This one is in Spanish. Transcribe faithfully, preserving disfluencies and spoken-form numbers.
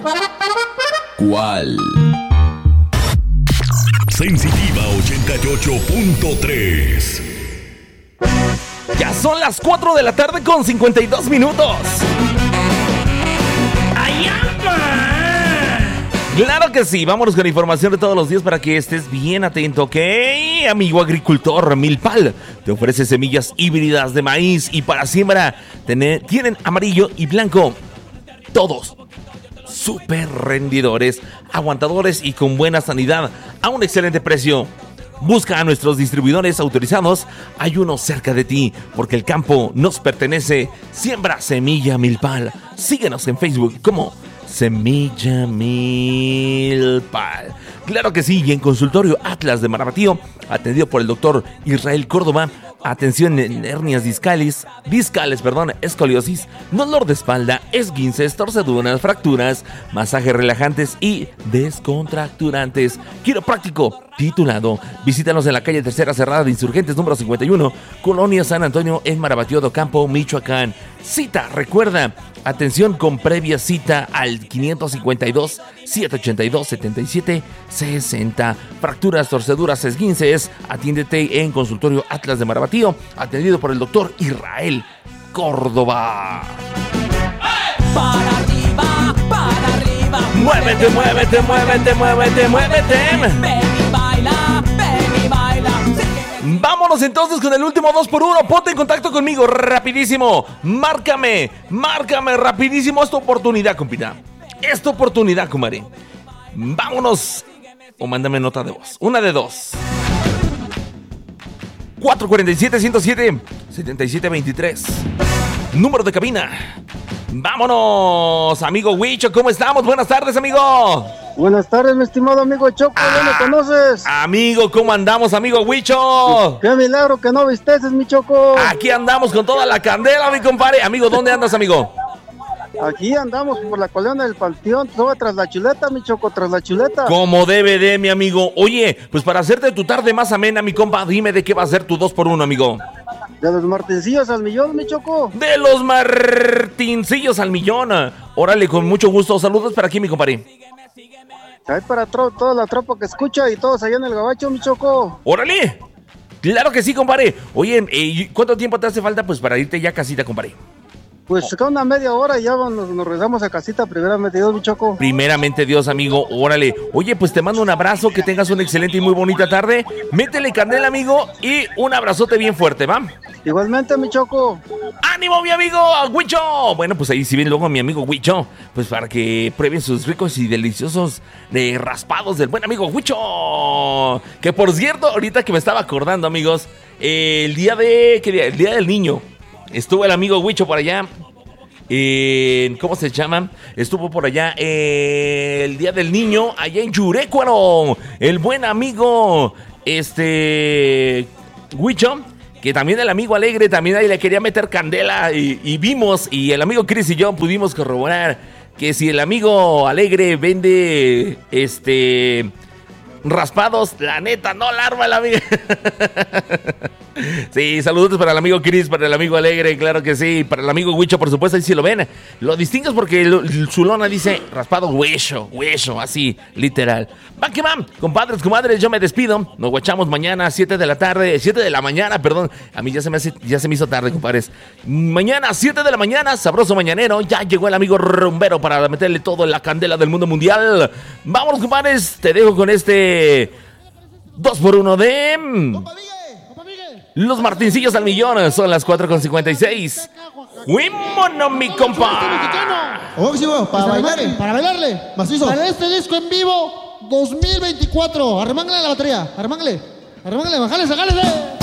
¿Cuál? Sensitiva ochenta y ocho punto tres. Ya son las cuatro de la tarde con cincuenta y dos minutos. Claro que sí, vámonos con información de todos los días para que estés bien atento, ¿ok? Amigo agricultor, Milpal te ofrece semillas híbridas de maíz y para siembra tener, tienen amarillo y blanco. Todos súper rendidores, aguantadores y con buena sanidad a un excelente precio. Busca a nuestros distribuidores autorizados. Hay uno cerca de ti, porque el campo nos pertenece. Siembra Semilla Milpal. Síguenos en Facebook como Semilla Milpal. Claro que sí, y en consultorio Atlas de Marabatío, atendido por el doctor Israel Córdoba. Atención en hernias discales, discales, perdón, escoliosis, dolor de espalda, esguinces, torceduras, fracturas, masajes relajantes y descontracturantes. Quiropráctico titulado. Visítanos en la calle Tercera Cerrada de Insurgentes número cincuenta y uno, Colonia San Antonio, en Marabatío do Campo, Michoacán. Cita, recuerda, atención con previa cita al quinientos cincuenta y dos, setecientos ochenta y dos, setenta y siete sesenta. Fracturas, torceduras, esguinces, atiéndete en consultorio Atlas de Marabatío, atendido por el doctor Israel Córdoba. Para arriba, para arriba. Muévete, muévete, muévete, muévete, muévete. Baby, baila, baby, baila. Vámonos entonces con el último dos por uno. Ponte en contacto conmigo rapidísimo. Márcame, márcame rapidísimo. Esta oportunidad, compita. Esta oportunidad, comadre. Vámonos. O mándame nota de voz. Una de dos. cuatro cuatro siete, uno cero siete, siete siete dos tres. Número de cabina. Vámonos, amigo Huicho. ¿Cómo estamos? Buenas tardes, amigo. Buenas tardes, mi estimado amigo Choco, ah, ¿ya me conoces? Amigo, ¿cómo andamos, amigo Huicho? Qué milagro que no visteces, mi Choco. Aquí andamos con toda la candela, mi compadre. Amigo, ¿dónde andas, amigo? Aquí andamos por la colonia del Panteón, todo tras la chuleta, mi Choco, tras la chuleta. Como debe de, mi amigo. Oye, pues para hacerte tu tarde más amena, mi compa, dime de qué va a ser tu dos por uno, amigo. De los martincillos al millón, mi Choco. De los martincillos al millón. Órale, con mucho gusto. Saludos para aquí, mi compadre. Hay para tro- toda la tropa que escucha y todos allá en el gabacho, mi Choco. ¡Órale! Claro que sí, compadre. Oye, eh, ¿cuánto tiempo te hace falta pues para irte ya a casita, compadre? Pues cada una media hora y ya nos, nos regresamos a casita, primeramente Dios, mi Choco. Primeramente Dios, amigo, órale. Oye, pues te mando un abrazo, que tengas una excelente y muy bonita tarde. Métele candela, amigo, y un abrazote bien fuerte, ¿va? Igualmente, mi Choco. ¡Ánimo, mi amigo Huicho! Bueno, pues ahí si viene luego mi amigo Huicho, pues para que prueben sus ricos y deliciosos eh, raspados del buen amigo Huicho. Que por cierto, ahorita que me estaba acordando, amigos, eh, el día de... ¿qué día? El día del niño. Estuvo el amigo Huicho por allá. Eh, ¿Cómo se llama? Estuvo por allá eh, el día del niño, allá en Yurecuaro. El buen amigo, este... Huicho. Que también el amigo Alegre también ahí le quería meter candela y, y vimos, y el amigo Chris y yo pudimos corroborar que si el amigo Alegre vende este raspados, la neta no la arma el amigo. Sí, saludos para el amigo Chris, para el amigo Alegre, claro que sí, para el amigo Huicho, por supuesto, ahí sí lo ven. Lo distingues porque lo, su lona dice raspado hueso, hueso, así, literal. Va que va, compadres, comadres, yo me despido. Nos guachamos mañana a siete de la tarde, siete de la mañana, perdón. A mí ya se me hace, ya se me hizo tarde, compadres. Mañana a siete de la mañana, sabroso mañanero. Ya llegó el amigo rumbero para meterle todo en la candela del mundo mundial. Vámonos, compadres, te dejo con este dos por uno de... Los martincillos al millón. Son las cuatro con cincuenta y seis. ¡Fuímonos, mi compa! Óximo, para bailarle, para bailarle, macizo. Para este disco en vivo dos mil veinticuatro. Arremángale la batería, arremángale, arremángale, bajale, bajale.